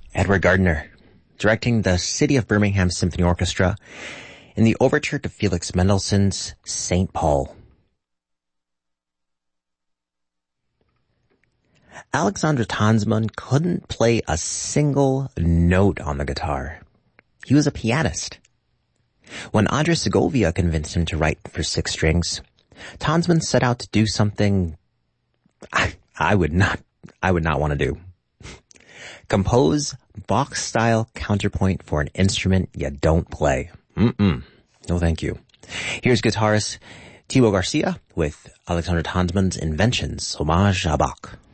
Edward Gardner, directing the City of Birmingham Symphony Orchestra in the overture to Felix Mendelssohn's St. Paul. Alexander Tanzmann couldn't play a single note on the guitar. He was a pianist. When Andres Segovia convinced him to write for 6 strings, Tanzmann set out to do something I would not want to do. Compose Bach-style counterpoint for an instrument you don't play. No thank you. Here's guitarist Thibaut Garcia with Alexander Tanzmann's Inventions, Hommage à Bach.